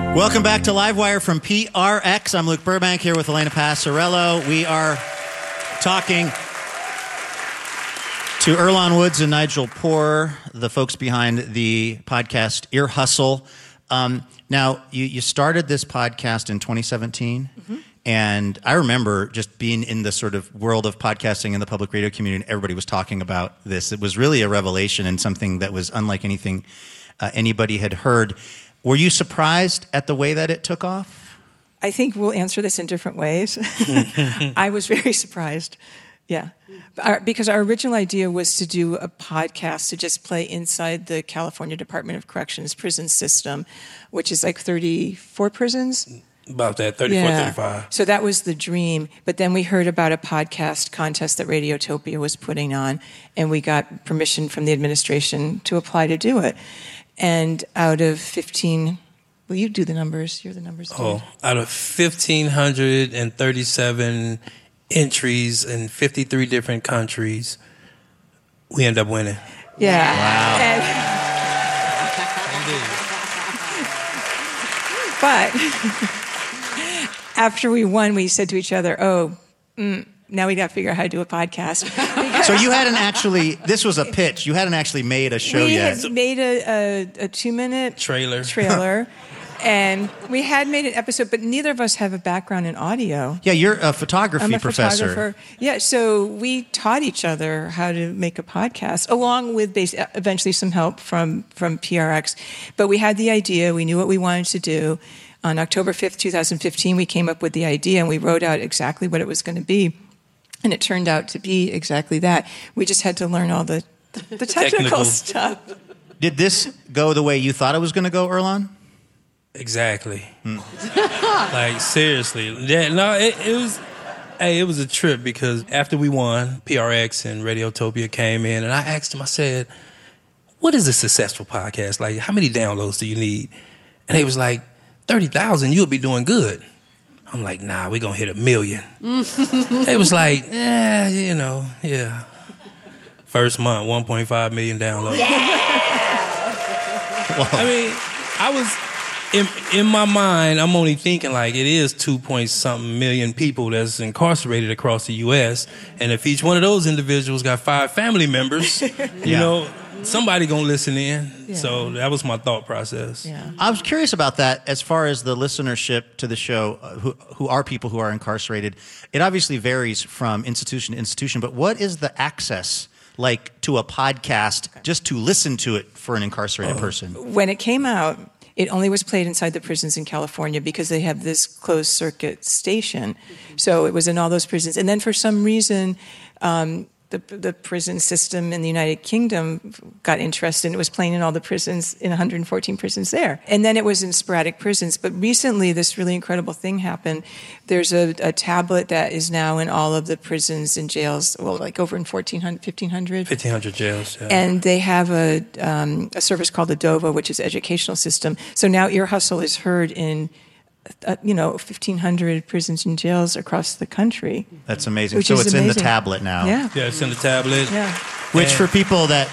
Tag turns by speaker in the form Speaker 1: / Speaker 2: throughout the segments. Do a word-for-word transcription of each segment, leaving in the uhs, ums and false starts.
Speaker 1: Welcome back to Livewire from P R X. I'm Luke Burbank here with Elena Passarello. We are talking to Earlonne Woods and Nigel Poor, the folks behind the podcast Ear Hustle. Um, now, you, you started this podcast in twenty seventeen, mm-hmm. and I remember just being in the sort of world of podcasting in the public radio community, and everybody was talking about this. It was really a revelation and something that was unlike anything uh, anybody had heard. Were you surprised at the way that it took off?
Speaker 2: I think we'll answer this in different ways. I was very surprised. Yeah. Our, because our original idea was to do a podcast to just play inside the California Department of Corrections prison system, which is like thirty-four prisons.
Speaker 3: About that, thirty-four,
Speaker 2: yeah.
Speaker 3: thirty-five.
Speaker 2: So that was the dream. But then we heard about a podcast contest that Radiotopia was putting on, and we got permission from the administration to apply to do it. And out of fifteen, well, you do the numbers. You're the numbers dude.
Speaker 3: Oh, out of fifteen thirty-seven entries in fifty-three different countries, we end up winning.
Speaker 2: Yeah.
Speaker 1: Wow.
Speaker 2: And, but after we won, we said to each other, oh, mm, now we got to figure out how to do a podcast.
Speaker 1: So you hadn't actually, this was a pitch. You hadn't actually made a show
Speaker 2: we
Speaker 1: yet.
Speaker 2: We had made a, a, a two-minute
Speaker 3: trailer.
Speaker 2: trailer. And we had made an episode, but neither of us have a background in audio.
Speaker 1: Yeah, you're a photography
Speaker 2: I'm a
Speaker 1: professor.
Speaker 2: photographer. Yeah, so we taught each other how to make a podcast, along with base, eventually some help from, from P R X. But we had the idea. We knew what we wanted to do. On October fifth, twenty fifteen, we came up with the idea, and we wrote out exactly what it was going to be. And it turned out to be exactly that. We just had to learn all the, the technical, technical stuff.
Speaker 1: Did this go the way you thought it was going to go, Earlonne?
Speaker 3: Exactly. Mm. Like, seriously. Yeah, no, it, it was... Hey, it was a trip because after we won, P R X and Radiotopia came in, and I asked them, I said, what is a successful podcast? Like, how many downloads do you need? And they was like, thirty thousand, you'll be doing good. I'm like, nah, we're going to hit a million. They was like, eh, you know, yeah. First month, one point five million downloads. Yeah! I mean, I was, in, in my mind, I'm only thinking like it is two point something million people that's incarcerated across the U S And if each one of those individuals got five family members, you yeah. know, somebody gonna listen in. Yeah. So that was my thought process.
Speaker 2: Yeah.
Speaker 1: I was curious about that as far as the listenership to the show, uh, who, who are people who are incarcerated. It obviously varies from institution to institution, but what is the access like to a podcast just to listen to it for an incarcerated oh. person?
Speaker 2: When it came out, it only was played inside the prisons in California because they have this closed circuit station. Mm-hmm. So it was in all those prisons. And then for some reason, um, The, the prison system in the United Kingdom got interested, and it was playing in all the prisons, in one hundred fourteen prisons there. And then it was in sporadic prisons. But recently, this really incredible thing happened. There's a, a tablet that is now in all of the prisons and jails, well, like over in fourteen hundred, fifteen hundred.
Speaker 3: fifteen hundred jails, yeah.
Speaker 2: And they have a, um, a service called the DOVA, which is educational system. So now Ear Hustle is heard in Uh, you know, fifteen hundred prisons and jails across the country.
Speaker 1: That's amazing. So it's amazing. In the tablet now.
Speaker 2: Yeah,
Speaker 3: yeah, it's in the tablet.
Speaker 2: Yeah.
Speaker 1: Which for people that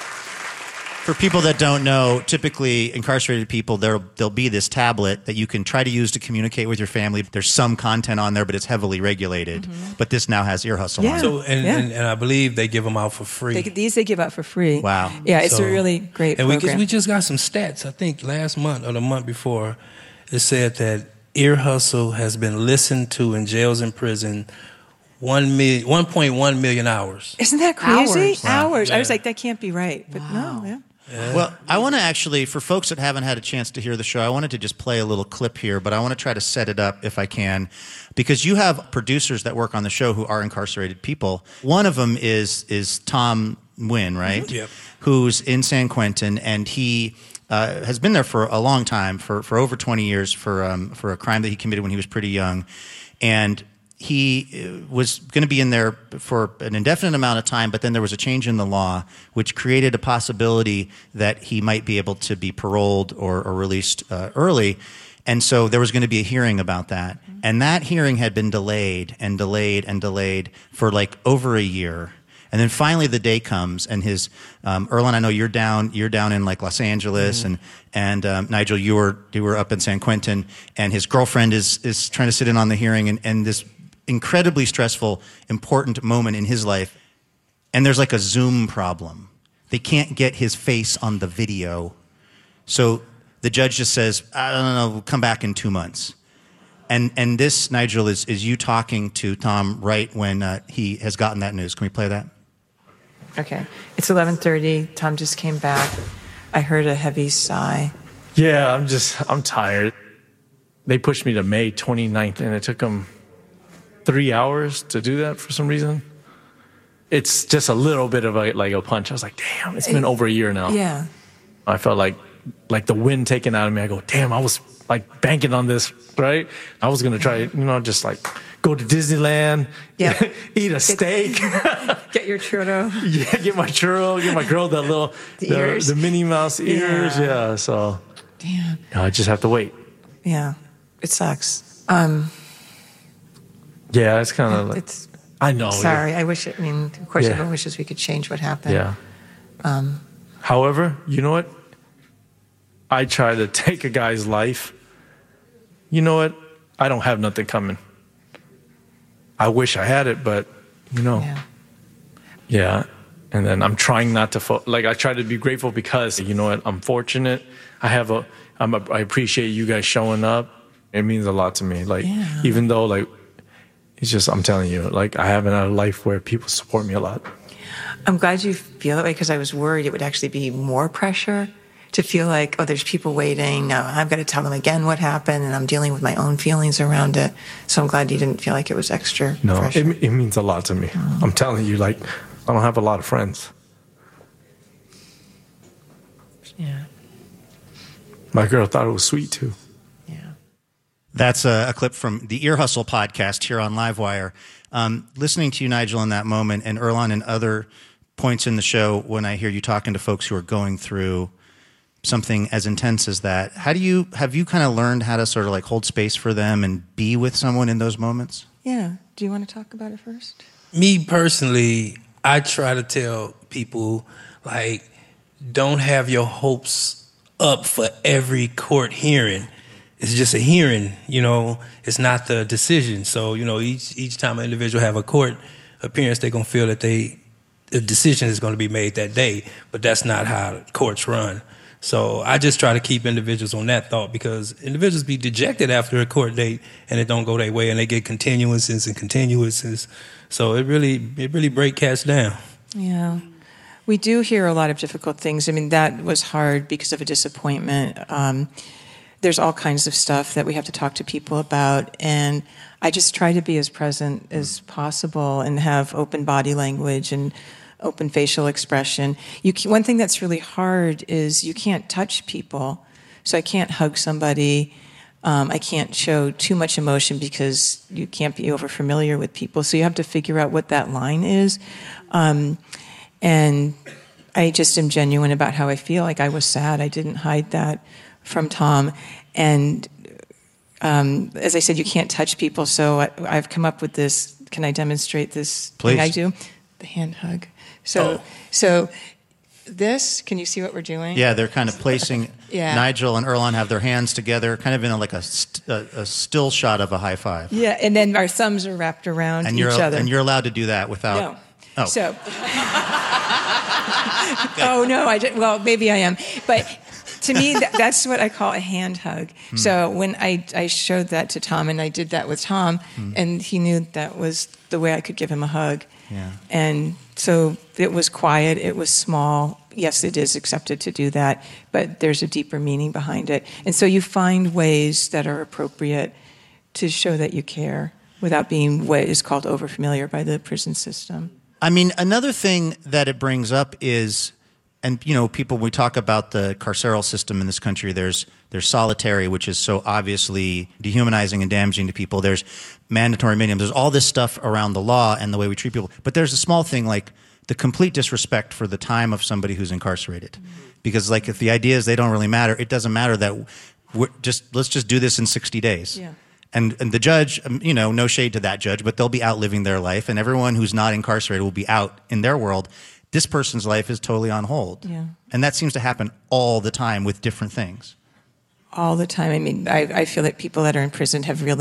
Speaker 1: for people that don't know, typically incarcerated people, there'll there'll be this tablet that you can try to use to communicate with your family. There's some content on there, but it's heavily regulated. Mm-hmm. But this now has Ear Hustle
Speaker 2: yeah.
Speaker 1: on it.
Speaker 3: So and,
Speaker 2: yeah.
Speaker 3: and, and I believe they give them out for free.
Speaker 2: They, these they give out for free.
Speaker 1: Wow.
Speaker 2: Yeah, it's
Speaker 3: so,
Speaker 2: a really great
Speaker 3: and
Speaker 2: program.
Speaker 3: we, we just got some stats, I think last month or the month before. It said that Ear Hustle has been listened to in jails and prison one million, one point one million hours.
Speaker 2: Isn't that crazy?
Speaker 4: Hours.
Speaker 2: Wow. Hours.
Speaker 3: Yeah.
Speaker 2: I was like, that can't be right. But wow. no, yeah.
Speaker 3: yeah.
Speaker 1: Well, I want to actually, for folks that haven't had a chance to hear the show, I wanted to just play a little clip here, but I want to try to set it up if I can, because you have producers that work on the show who are incarcerated people. One of them is is Tom Nguyen, right?
Speaker 3: Mm-hmm. Yep.
Speaker 1: Who's in San Quentin, and he uh, has been there for a long time, for, for over twenty years, for um, for a crime that he committed when he was pretty young. And he was going to be in there for an indefinite amount of time, but then there was a change in the law which created a possibility that he might be able to be paroled or, or released uh, early. And so there was going to be a hearing about that. Mm-hmm. And that hearing had been delayed and delayed and delayed for like over a year. And then finally the day comes, and his um, Earlonne, I know you're down you're down in like Los Angeles, mm-hmm. and and um, Nigel, you were you were up in San Quentin, and his girlfriend is is trying to sit in on the hearing, and, and this incredibly stressful, important moment in his life, and there's like a Zoom problem. They can't get his face on the video, so the judge just says, I don't know, we'll come back in two months. And and this, Nigel, is, is you talking to Tom right when uh, he has gotten that news. Can we play that?
Speaker 2: Okay. It's eleven thirty. Tom just came back. I heard a heavy sigh.
Speaker 4: Yeah, I'm just, I'm tired. They pushed me to May twenty-ninth, and it took them three hours to do that for some reason. It's just a little bit of a, like a punch. I was like, damn, it's been over a year now.
Speaker 2: Yeah.
Speaker 4: I felt like, like the wind taken out of me. I go, damn, I was like banking on this, right? I was going to try, you know, just like go to Disneyland,
Speaker 2: yeah.
Speaker 4: eat a steak.
Speaker 2: Get your churro.
Speaker 4: Yeah, get my churro, get my girl that little,
Speaker 2: the,
Speaker 4: the,
Speaker 2: ears.
Speaker 4: the Minnie Mouse ears. Yeah,
Speaker 2: Yeah.
Speaker 4: yeah so.
Speaker 2: Damn.
Speaker 4: I just have to wait.
Speaker 2: Yeah, it sucks. Um,
Speaker 4: yeah, it's kind of like,
Speaker 2: it's,
Speaker 4: I know.
Speaker 2: sorry,
Speaker 4: yeah.
Speaker 2: I wish, it, I mean, of course
Speaker 4: Yeah.
Speaker 2: everyone wishes we could change what happened.
Speaker 4: Yeah.
Speaker 2: Um,
Speaker 4: However, you know what? I try to take a guy's life. You know what? I don't have nothing coming. I wish I had it, but, you know.
Speaker 2: yeah.
Speaker 4: Yeah. And then I'm trying not to, fo- like, I try to be grateful because, you know what? I'm fortunate. I have a, I'm a, I appreciate you guys showing up. It means a lot to me. Like,
Speaker 2: Yeah.
Speaker 4: even though, like, it's just, I'm telling you, like, I haven't had a life where people support me a lot.
Speaker 2: I'm glad you feel that way because I was worried it would actually be more pressure to feel like, oh, there's people waiting. No, I've got to tell them again what happened, and I'm dealing with my own feelings around it. So I'm glad you didn't feel like it was extra
Speaker 4: No,
Speaker 2: pressure.
Speaker 4: it, it means a lot to me.
Speaker 2: Oh.
Speaker 4: I'm telling you, like, I don't have a lot of friends.
Speaker 2: Yeah,
Speaker 4: My girl thought it was sweet, too.
Speaker 2: yeah.
Speaker 1: That's a, a clip from the Ear Hustle podcast here on Livewire. Um, listening to you, Nigel, in that moment, and Earlonne, and other points in the show when I hear you talking to folks who are going through something as intense as that, how do you have you kind of learned how to sort of like hold space for them and be with someone in those moments?
Speaker 2: Yeah. Do you want to talk about it first?
Speaker 3: Me personally, I try to tell people, like, don't have your hopes up for every court hearing. It's just a hearing, you know. It's not the decision. So, you know, each each time an individual have a court appearance, they're going to feel that they the decision is going to be made that day. But that's not how courts run. So I just try to keep individuals on that thought because individuals be dejected after a court date and it don't go their way and they get continuances and continuances. So it really it really break cats down.
Speaker 2: Yeah. We do hear a lot of difficult things. I mean, that was hard because of a disappointment. Um, there's all kinds of stuff that we have to talk to people about. And I just try to be as present as possible and have open body language and open facial expression. You can, one thing that's really hard is you can't touch people. So I can't hug somebody. Um, I can't show too much emotion because you can't be over familiar with people. So you have to figure out what that line is. Um, and I just am genuine about how I feel. Like I was sad. I didn't hide that from Tom. And um, as I said, you can't touch people. So I, I've come up with this. Can I demonstrate this
Speaker 1: Please.
Speaker 2: thing I do? The hand hug. So,
Speaker 3: Oh.
Speaker 2: so this, can you see what we're doing?
Speaker 1: Yeah, they're kind of placing.
Speaker 2: Yeah.
Speaker 1: Nigel and Earlonne have their hands together, kind of in a, like a, st- a, a still shot of a high five.
Speaker 2: Yeah, and then our thumbs are wrapped around
Speaker 1: And
Speaker 2: each
Speaker 1: you're
Speaker 2: other.
Speaker 1: and you're allowed to do that without.
Speaker 2: No.
Speaker 1: Oh.
Speaker 2: So. Oh no, I just, well maybe I am, but to me that, that's what I call a hand hug.
Speaker 1: Hmm.
Speaker 2: So when I I showed that to Tom and I did that with Tom,
Speaker 1: Hmm.
Speaker 2: and he knew that was the way I could give him a hug.
Speaker 1: Yeah.
Speaker 2: And so it was quiet. It was small. Yes, it is accepted to do that, but there's a deeper meaning behind it. And so you find ways that are appropriate to show that you care without being what is called overfamiliar by the prison system.
Speaker 1: I mean, another thing that it brings up is, and you know, people, we talk about the carceral system in this country. There's there's solitary, which is so obviously dehumanizing and damaging to people. There's mandatory minimums. There's all this stuff around the law and the way we treat people. But there's a small thing like the complete disrespect for the time of somebody who's incarcerated. Because like if the idea is they don't really matter, it doesn't matter that we're just let's just do this in sixty days.
Speaker 2: Yeah.
Speaker 1: And, and the judge, um, you know, no shade to that judge, but they'll be out living their life, and everyone who's not incarcerated will be out in their world. This person's life is totally on hold.
Speaker 2: Yeah.
Speaker 1: And that seems to happen all the time with different things.
Speaker 2: All the time. I mean, I, I feel that people that are in prison have really